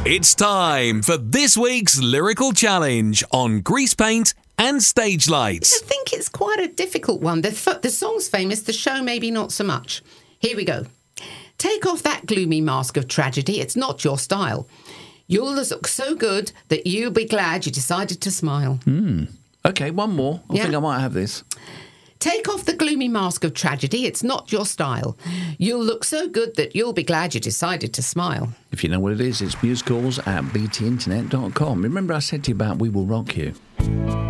It's time for this week's lyrical challenge on grease paint and stage lights. I think it's quite a difficult one. The song's famous, the show maybe not so much. Here we go. Take off that gloomy mask of tragedy, it's not your style. You'll look so good that you'll be glad you decided to smile. Okay, one more. I think I might have this. Take off the gloomy mask of tragedy, it's not your style. You'll look so good that you'll be glad you decided to smile. If you know what it is, it's musicals at btinternet.com. Remember I said to you about We Will Rock You?